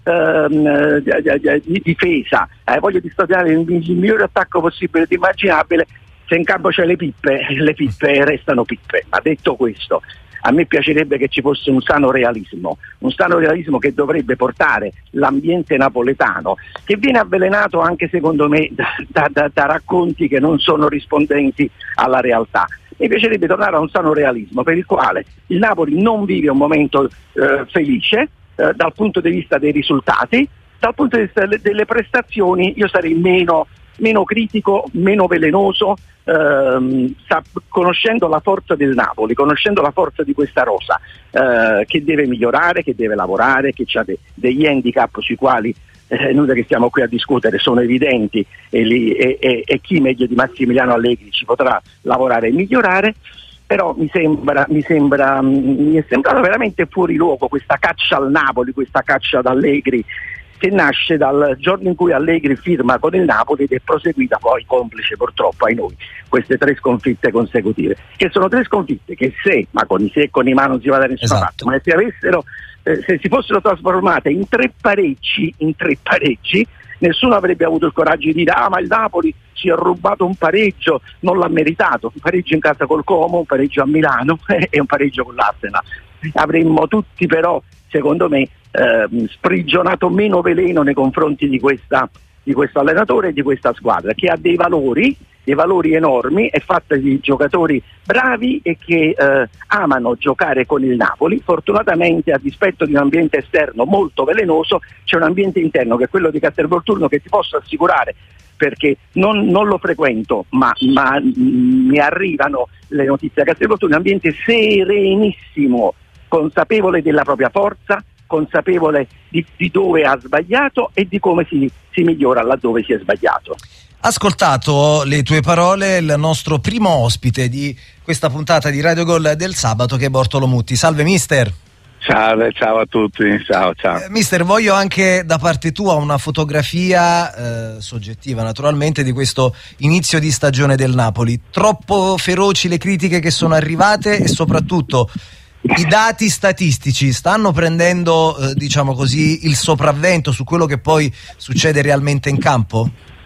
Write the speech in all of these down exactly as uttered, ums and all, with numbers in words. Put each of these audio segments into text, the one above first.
ehm, di, di difesa, eh, voglio distabilizzare il, il migliore attacco possibile ed immaginabile. Se in campo c'è le pippe, le pippe restano pippe. Ma detto questo, a me piacerebbe che ci fosse un sano realismo, un sano realismo che dovrebbe portare l'ambiente napoletano, che viene avvelenato anche secondo me da, da, da racconti che non sono rispondenti alla realtà. Mi piacerebbe tornare a un sano realismo per il quale il Napoli non vive un momento eh, felice eh, dal punto di vista dei risultati, dal punto di vista delle prestazioni io sarei meno, meno critico, meno velenoso, ehm, sa, conoscendo la forza del Napoli, conoscendo la forza di questa rosa eh, che deve migliorare, che deve lavorare, che ha de, degli handicap sui quali eh, noi che stiamo qui a discutere sono evidenti e, li, e, e, e chi meglio di Massimiliano Allegri ci potrà lavorare e migliorare. Però mi sembra, mi sembra, mi è sembrato veramente fuori luogo questa caccia al Napoli, questa caccia ad Allegri, che nasce dal giorno in cui Allegri firma con il Napoli ed è proseguita poi, complice purtroppo ai noi, queste tre sconfitte consecutive, che sono tre sconfitte che se, ma con i se e con i ma non si va da nessuna esatto. parte, ma se avessero, eh, se si fossero trasformate in tre pareggi, in tre pareggi, nessuno avrebbe avuto il coraggio di dire ah ma il Napoli ci ha rubato un pareggio, non l'ha meritato, un pareggio in casa col Como, un pareggio a Milano e un pareggio con l'Arsenal. Avremmo tutti però, secondo me, eh, sprigionato meno veleno nei confronti di questa di questo allenatore e di questa squadra che ha dei valori, dei valori enormi, è fatta di giocatori bravi e che eh, amano giocare con il Napoli. Fortunatamente, a dispetto di un ambiente esterno molto velenoso, c'è un ambiente interno che è quello di Castelvolturno, che ti posso assicurare, perché non, non lo frequento, ma, ma mh, mi arrivano le notizie a Castelvolturno, un ambiente serenissimo, consapevole della propria forza, consapevole di, di dove ha sbagliato e di come si, si migliora laddove si è sbagliato. Ascoltato le tue parole il nostro primo ospite di questa puntata di Radio Gol del sabato, che è Bortolo Mutti. Salve mister. Salve, ciao a tutti, ciao ciao. Eh, mister, voglio anche da parte tua una fotografia eh, soggettiva naturalmente di questo inizio di stagione del Napoli. Troppo feroci le critiche che sono arrivate e soprattutto i dati statistici stanno prendendo, eh, diciamo così, il sopravvento su quello che poi succede realmente in campo?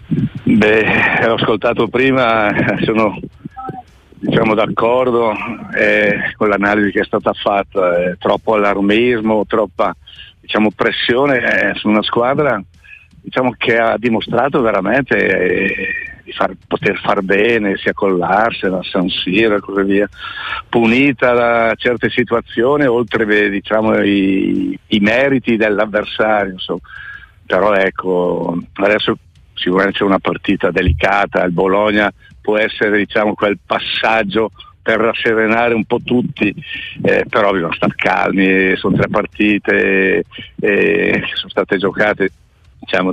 Beh, l'ho ascoltato prima, sono diciamo d'accordo eh, con l'analisi che è stata fatta, eh, troppo allarmismo, troppa diciamo pressione eh, su una squadra diciamo che ha dimostrato veramente eh, di far, poter far bene, sia con l'Arsenal, San Siro e così via, punita da certe situazioni oltre diciamo i, i meriti dell'avversario, insomma. Però ecco, adesso sicuramente c'è una partita delicata, il Bologna può essere diciamo quel passaggio per rasserenare un po' tutti, eh, però bisogna stare calmi, sono tre partite eh, che sono state giocate diciamo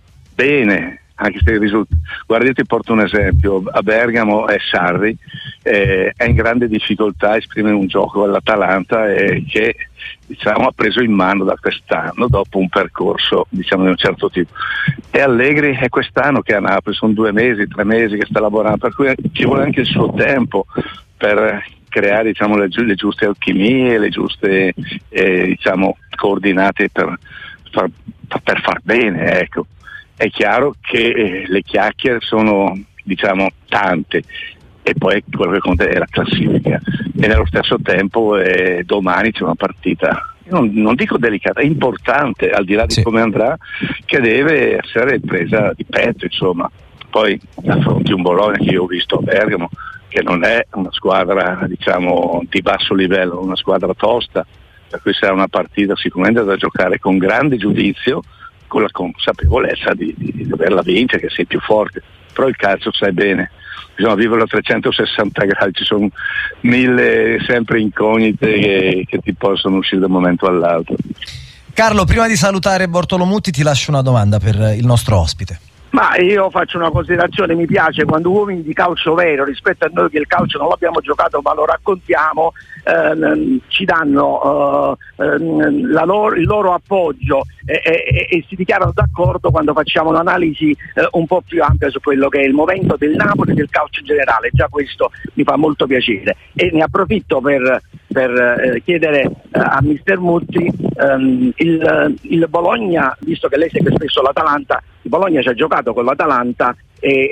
bene, anche se il risultato, guarda, io ti porto un esempio, a Bergamo è Sarri, eh, è in grande difficoltà a esprimere un gioco all'Atalanta eh, che diciamo ha preso in mano da quest'anno dopo un percorso diciamo di un certo tipo, e Allegri è quest'anno che a Napoli sono due mesi, tre mesi che sta lavorando, per cui ci vuole anche il suo tempo per creare diciamo le, gi- le giuste alchimie, le giuste eh, diciamo coordinate per far, per far bene, ecco. È chiaro che eh, le chiacchiere sono diciamo tante e poi quello che conta è la classifica e nello stesso tempo eh, domani c'è una partita non, non dico delicata, è importante al di là di sì. come andrà, che deve essere presa di petto, insomma. Poi affronti un Bologna che io ho visto a Bergamo, che non è una squadra diciamo di basso livello, una squadra tosta, per cui sarà una partita sicuramente da giocare con grande giudizio, con la consapevolezza di, di, di doverla vincere, che sei più forte. Però il calcio sai bene, bisogna viverlo a trecentosessanta gradi, ci sono mille sempre incognite che, che ti possono uscire da un momento all'altro. Carlo, prima di salutare Bortolo Mutti ti lascio una domanda per il nostro ospite. Ma io faccio una considerazione, mi piace quando uomini di calcio vero, rispetto a noi che il calcio non l'abbiamo giocato ma lo raccontiamo, ehm, ci danno ehm, la loro, il loro appoggio e, e, e si dichiarano d'accordo quando facciamo un'analisi eh, un po' più ampia su quello che è il momento del Napoli e del calcio in generale. Già questo mi fa molto piacere e ne approfitto per per eh, chiedere eh, a mister Mutti ehm, il, il Bologna, visto che lei segue spesso l'Atalanta, il Bologna ci ha giocato con l'Atalanta e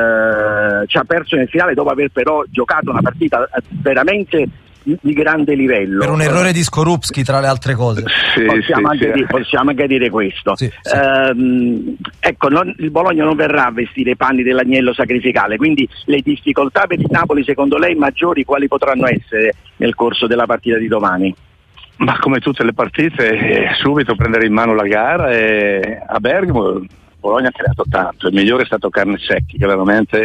eh, ci ha perso nel finale dopo aver però giocato una partita veramente di, di grande livello. Per un errore di Skorupski, tra le altre cose. Sì, possiamo, sì, anche sì. Dire, possiamo anche dire questo. Sì, sì. Ehm, ecco, non, il Bologna non verrà a vestire i panni dell'agnello sacrificale, quindi le difficoltà per il Napoli secondo lei maggiori quali potranno essere nel corso della partita di domani? Ma come tutte le partite, eh, subito prendere in mano la gara e a Bergamo Bologna ha creato tanto, il migliore è stato Carnesecchi che veramente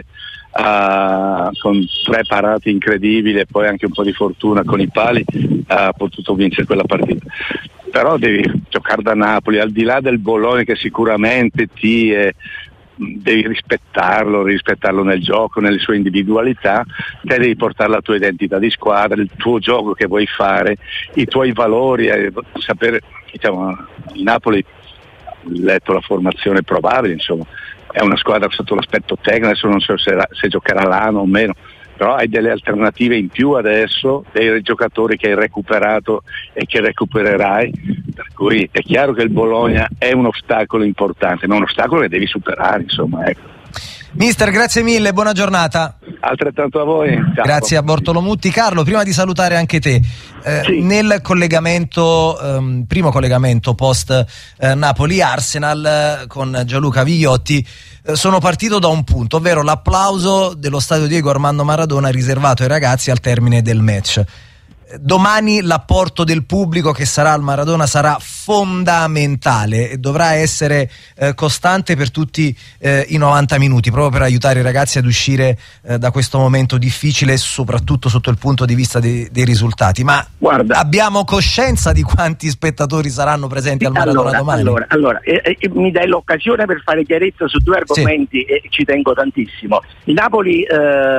ha, con tre parate incredibili e poi anche un po' di fortuna con i pali ha potuto vincere quella partita. Però devi giocare da Napoli, al di là del Bologna che sicuramente ti è, devi rispettarlo, rispettarlo nel gioco, nelle sue individualità, te devi portare la tua identità di squadra, il tuo gioco che vuoi fare, i tuoi valori, eh, sapere, diciamo, il Napoli, letto la formazione probabile, insomma, è una squadra sotto l'aspetto tecnico, adesso non so se, se giocherà l'anno o meno, però hai delle alternative in più adesso, dei giocatori che hai recuperato e che recupererai, per cui è chiaro che il Bologna è un ostacolo importante, ma un ostacolo che devi superare, insomma, ecco. Mister, grazie mille, buona giornata. Altrettanto a voi. Ciao. Grazie a Bortolo Mutti. Carlo, prima di salutare anche te, eh, sì. nel collegamento, ehm, primo collegamento post eh, Napoli-Arsenal eh, con Gianluca Vigliotti, eh, sono partito da un punto, ovvero l'applauso dello stadio Diego Armando Maradona riservato ai ragazzi al termine del match. Domani l'apporto del pubblico che sarà al Maradona sarà fondamentale e dovrà essere eh, costante per tutti eh, i novanta minuti, proprio per aiutare i ragazzi ad uscire eh, da questo momento difficile, soprattutto sotto il punto di vista dei, dei risultati. Ma guarda, abbiamo coscienza di quanti spettatori saranno presenti al Maradona allora, domani? Allora, allora eh, eh, mi dai l'occasione per fare chiarezza su due argomenti, sì. E ci tengo tantissimo. Il Napoli eh,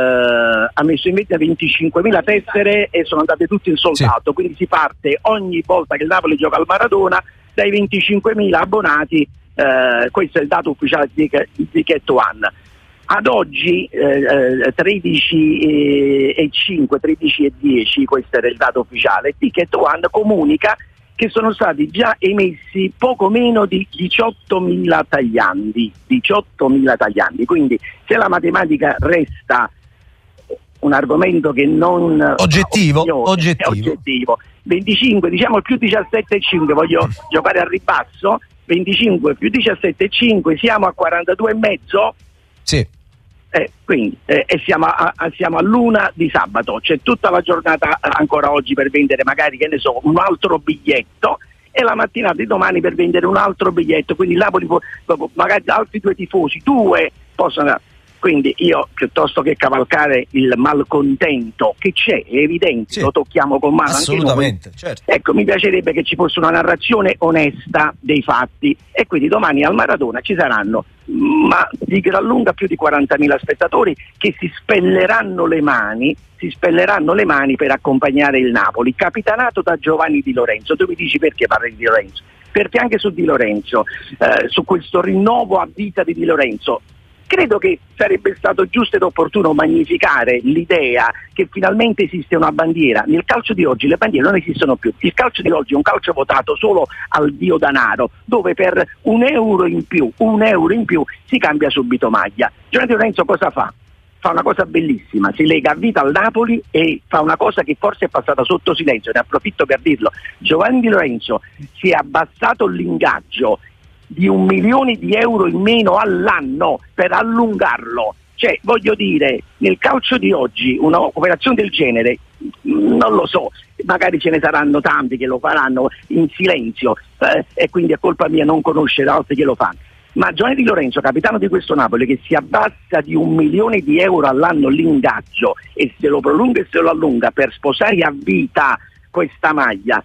ha messo in vendita venticinquemila tessere e sono andate tutte in soldato, sì. Quindi si parte ogni volta che il Napoli gioca al Maradona dai venticinquemila abbonati, eh, questo è il dato ufficiale di Ticket One. Ad oggi eh, tredici e cinque, tredici e dieci, questo era il dato ufficiale. Ticket One comunica che sono stati già emessi poco meno di diciottomila tagliandi, diciottomila tagliandi, quindi se la matematica resta un argomento che non oggettivo, opinione, oggettivo. oggettivo. venticinque, diciamo più diciassette e cinque, voglio giocare a ribasso, venticinque più diciassette e cinque, siamo a quarantadue e mezzo. Sì. Eh, quindi eh, e siamo a, a, siamo all'una di sabato, c'è tutta la giornata ancora oggi per vendere magari, che ne so, un altro biglietto, e la mattinata di domani per vendere un altro biglietto, quindi il Napoli può, magari altri due tifosi, due possono. Quindi io, piuttosto che cavalcare il malcontento che c'è, è evidente, sì, lo tocchiamo con mano assolutamente, anche noi, certo. Ecco, mi piacerebbe che ci fosse una narrazione onesta dei fatti, e quindi domani al Maradona ci saranno, ma di gran lunga più di quarantamila spettatori che si spelleranno le mani, si spelleranno le mani per accompagnare il Napoli, capitanato da Giovanni Di Lorenzo. Tu mi dici perché parli di Di Lorenzo? Perché anche su Di Lorenzo, eh, su questo rinnovo a vita di Di Lorenzo, credo che sarebbe stato giusto ed opportuno magnificare l'idea che finalmente esiste una bandiera. Nel calcio di oggi le bandiere non esistono più. Il calcio di oggi è un calcio votato solo al dio danaro, dove per un euro in più, un euro in più si cambia subito maglia. Giovanni Di Lorenzo cosa fa? Fa una cosa bellissima, si lega a vita al Napoli e fa una cosa che forse è passata sotto silenzio, ne approfitto per dirlo. Giovanni Di Lorenzo si è abbassato l'ingaggio di un milione di euro in meno all'anno per allungarlo. Cioè, voglio dire, nel calcio di oggi una operazione del genere, non lo so, magari ce ne saranno tanti che lo faranno in silenzio, eh, e quindi è colpa mia non conoscere altri che lo fanno. Ma Giovanni Di Lorenzo, capitano di questo Napoli, che si abbassa di un milione di euro all'anno l'ingaggio e se lo prolunga e se lo allunga per sposare a vita questa maglia,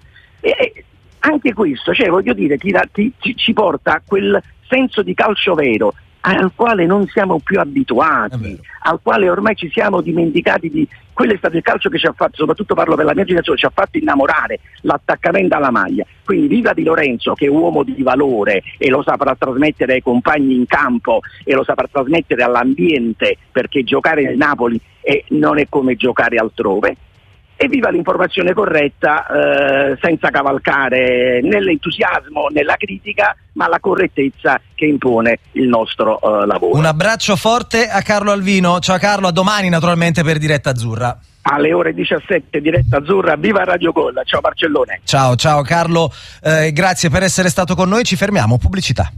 e anche questo, cioè voglio dire, ti, ti, ci, ci porta a quel senso di calcio vero al quale non siamo più abituati, al quale ormai ci siamo dimenticati di quello. È stato il calcio che ci ha fatto, soprattutto parlo per la mia generazione, ci ha fatto innamorare, l'attaccamento alla maglia. Quindi viva Di Lorenzo, che è uomo di valore e lo saprà trasmettere ai compagni in campo e lo saprà trasmettere all'ambiente, perché giocare nel Napoli è, non è come giocare altrove. e viva l'informazione corretta, eh, senza cavalcare nell'entusiasmo, nella critica, ma la correttezza che impone il nostro eh, lavoro. Un abbraccio forte a Carlo Alvino. Ciao Carlo, a domani naturalmente per Diretta Azzurra. Alle ore diciassette, Diretta Azzurra, viva Radio Gol. Ciao Barcellone. Ciao, ciao Carlo, eh, grazie per essere stato con noi. Ci fermiamo, pubblicità.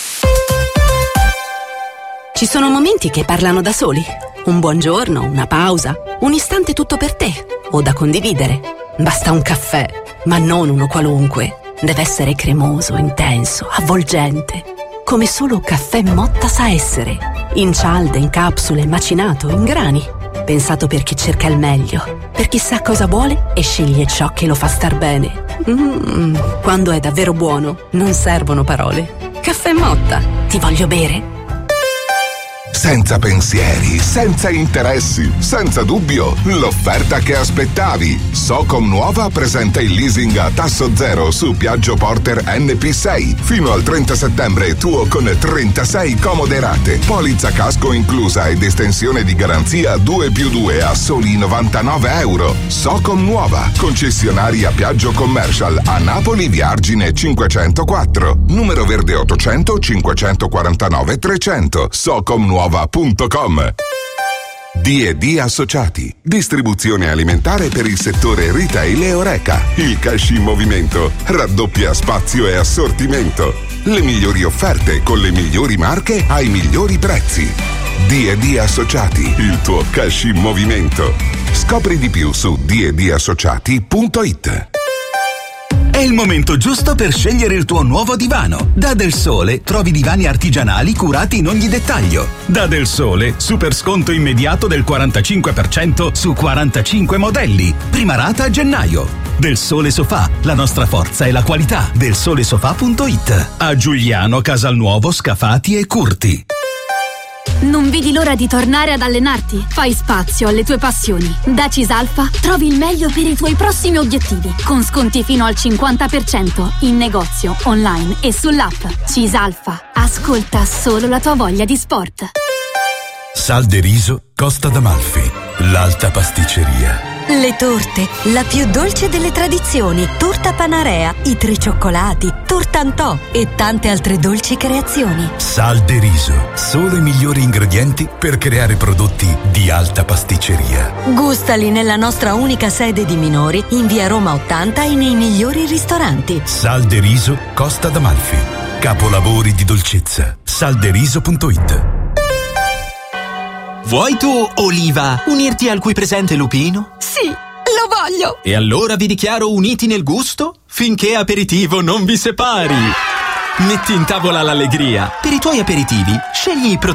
Ci sono momenti che parlano da soli. Un buongiorno, una pausa, un istante tutto per te o da condividere. Basta un caffè, ma non uno qualunque. Deve essere cremoso, intenso, avvolgente, come solo Caffè Motta sa essere. In cialde, in capsule, macinato, in grani. Pensato per chi cerca il meglio, per chi sa cosa vuole e sceglie ciò che lo fa star bene. Mm, quando è davvero buono, non servono parole. Caffè Motta, ti voglio bere. Senza pensieri, senza interessi, senza dubbio, l'offerta che aspettavi. Socom Nuova presenta il leasing a tasso zero su Piaggio Porter N P sei. Fino al trenta settembre tuo con trentasei comode rate. Polizza casco inclusa ed estensione di garanzia due più due a soli novantanove euro. Socom Nuova, concessionaria Piaggio Commercial a Napoli via Argine cinquecentoquattro. Numero verde ottocento cinquecentoquarantanove trecento. Socom Nuova. punto com. D e D Associati, distribuzione alimentare per il settore retail e Oreca. Il cash in movimento raddoppia spazio e assortimento. Le migliori offerte con le migliori marche ai migliori prezzi. D e D Associati, il tuo cash in movimento. Scopri di più su d e d associati punto it. È il momento giusto per scegliere il tuo nuovo divano. Da Del Sole trovi divani artigianali curati in ogni dettaglio. Da Del Sole, super sconto immediato del quarantacinque per cento su quarantacinque modelli. Prima rata a gennaio. Del Sole Sofà, la nostra forza è la qualità. del sole sofà punto it. A Giuliano, Casalnuovo, Scafati e Curti. Non vedi l'ora di tornare ad allenarti? Fai spazio alle tue passioni. Da Cisalfa trovi il meglio per i tuoi prossimi obiettivi, con sconti fino al cinquanta per cento in negozio, online e sull'app. Cisalfa, ascolta solo la tua voglia di sport. Sal de Riso, Costa d'Amalfi, l'alta pasticceria. Le torte, la più dolce delle tradizioni, torta Panarea, i tricioccolati, tortantò e tante altre dolci creazioni. Sal de Riso, solo i migliori ingredienti per creare prodotti di alta pasticceria. Gustali nella nostra unica sede di Minori, in via Roma ottanta e nei migliori ristoranti. Sal de Riso, Costa d'Amalfi, capolavori di dolcezza. salderiso punto it. Vuoi tu, Oliva, unirti al qui presente Lupino? Sì, lo voglio! E allora vi dichiaro uniti nel gusto finché aperitivo non vi separi. Metti in tavola l'allegria. Per i tuoi aperitivi, scegli i prodotti